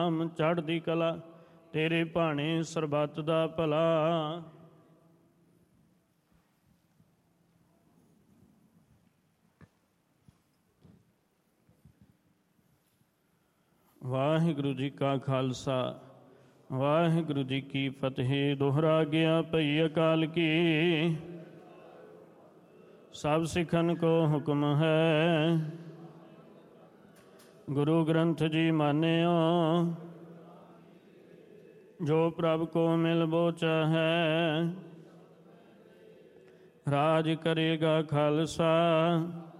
ਚੜ੍ਹਦੀ ਕਲਾ ਤੇਰੇ ਭਾਣੇ ਸਰਬੱਤ ਦਾ ਭਲਾ। ਵਾਹਿਗੁਰੂ ਜੀ ਕਾ ਖਾਲਸਾ ਵਾਹਿਗੁਰੂ ਜੀ ਕੀ ਫਤਿਹ। ਦੋਹਰਾ ਗਿਆ ਭਈ ਅਕਾਲ ਕੀ, ਸਭ ਸਿੱਖਨ ਕੋ ਹੁਕਮ ਹੈ। ਗੁਰੂ ਗ੍ਰੰਥ ਜੀ ਮਾਨਿਓ, ਜੋ ਪ੍ਰਭ ਕੋ ਮਿਲਬੋ ਚਾਹੈ। ਰਾਜ ਕਰੇਗਾ ਖਾਲਸਾ,